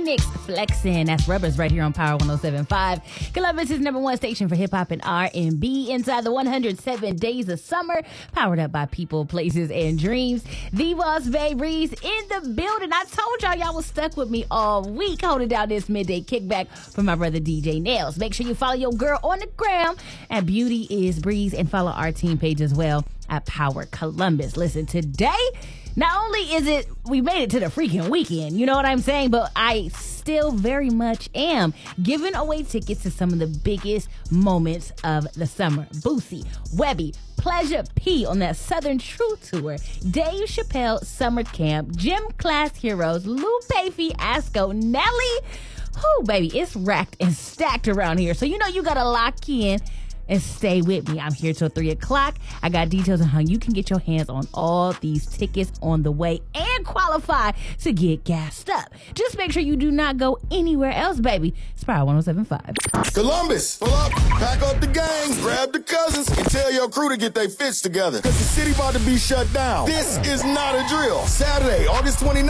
Phoenix flexin'. That's Rubbers right here on Power 107.5. Columbus is #1 station for hip-hop and R&B inside the 107 days of summer. Powered up by people, places, and dreams. The Boss Babe Breeze in the building. I told y'all was stuck with me all week holding down this midday kickback for my brother DJ Nails. Make sure you follow your girl on the gram at Beauty is Breeze and follow our team page as well at Power Columbus. Listen, today, not only is it, we made it to the freaking weekend, you know what I'm saying? But I still very much am giving away tickets to some of the biggest moments of the summer. Boosie, Webby, Pleasure P on that Southern True Tour, Dave Chappelle Summer Camp, Gym Class Heroes, Lupe Fiasco, Nelly. Whoo, baby, it's racked and stacked around here. So you know you gotta lock in and stay with me. I'm here till 3 o'clock. I got details on how you can get your hands on all these tickets on the way and qualify to get gassed up. Just make sure you do not go anywhere else, baby. It's Power 107.5. Columbus, pull up, pack up the gangs, grab the cousins, and tell your crew to get their fits together. Cause the city about to be shut down. This is not a drill. Saturday, August 29th.